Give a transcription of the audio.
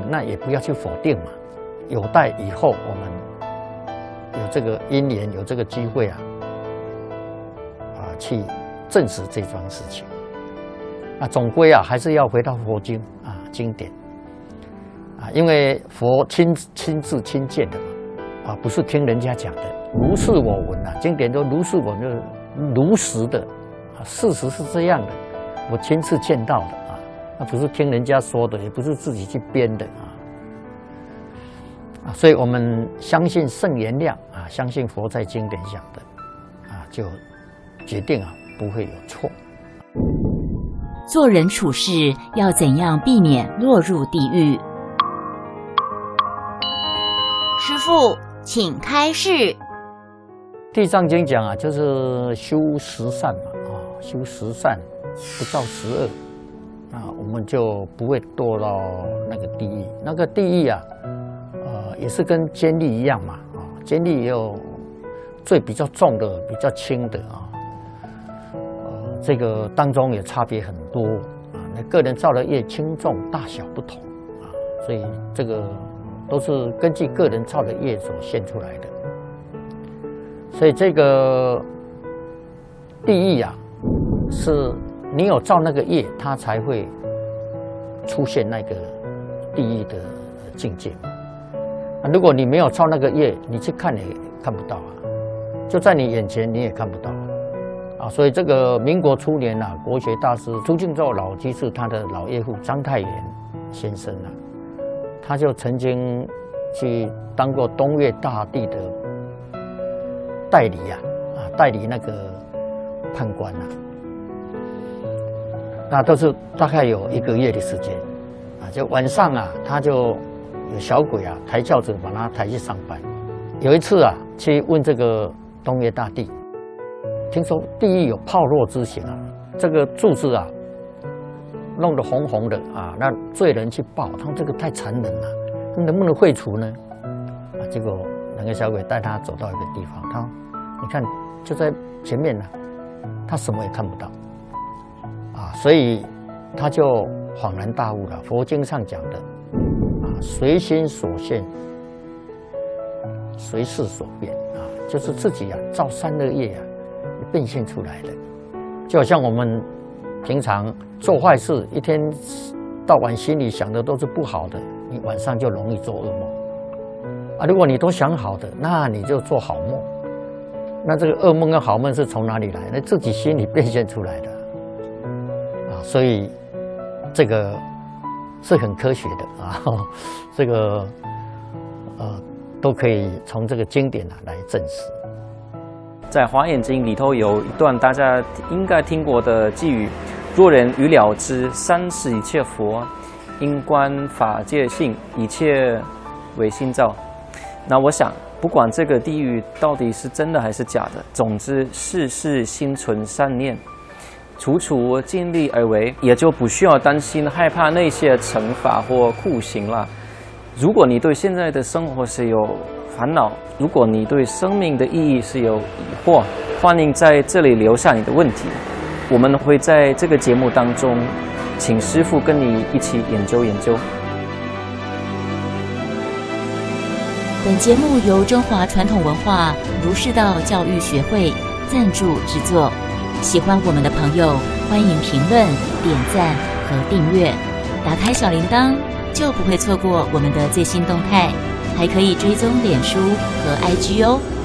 定，那也不要去否定嘛，有待以后我们有这个因缘，有这个机会去证实这桩事情。总归还是要回到佛经经典因为佛亲自亲见的嘛不是听人家讲的，如是我闻经典都如是我闻，如实的事实是这样的，我亲自见到的那不是听人家说的，也不是自己去编的所以我们相信圣言量相信佛在经典讲的就决定不会有错。 做人处事要怎样避免落入地狱？师父，请开示。 地藏经讲就是修十善嘛修十善不造十恶我们就不会堕到那个地狱。那个地狱也是跟监狱一样嘛监狱也有罪比较重的比较轻的这个当中也差别很多那个人造的业轻重大小不同所以这个都是根据个人造的业所现出来的。所以这个地狱是你有造那个业，它才会出现那个地狱的境界如果你没有造那个业，你去看也看不到就在你眼前你也看不到所以这个民国初年国学大师朱敬照老居士他的老岳父章太炎先生他就曾经去当过东岳大帝的代理代理那个判官那都是大概有1个月的时间就晚上他就有小鬼抬轿子把他抬去上班。有一次去问这个东岳大帝，听说地狱有炮烙之刑这个柱子弄得红红的那罪人去报，他说这个太残忍了，能不能废除呢结果那个小鬼带他走到一个地方，他说你看就在前面他什么也看不到所以他就恍然大悟了。佛经上讲的随心所现随事所变就是自己造善恶业变现出来的。就好像我们平常做坏事，一天到晚心里想的都是不好的，你晚上就容易做噩梦如果你都想好的，那你就做好梦。那这个噩梦跟好梦是从哪里来？那自己心里变现出来的所以这个是很科学的这个都可以从这个经典来证实。 在《华严经》里头有一段大家应该听过的偈语：若人欲了知三世一切佛，因观法界性，一切唯心造。那我想不管这个地狱到底是真的还是假的，总之事事心存善念，处处尽力而为，也就不需要担心害怕那些惩罚或酷刑了。如果你对现在的生活是有烦恼，如果你对生命的意义是有疑惑，欢迎在这里留下你的问题，我们会在这个节目当中请师父跟你一起研究研究。 本节目由中华传统文化儒释道教育学会赞助制作，喜欢我们的朋友欢迎评论、点赞和订阅，打开小铃铛就不会错过我们的最新动态，还可以追踪脸书和 IG哦。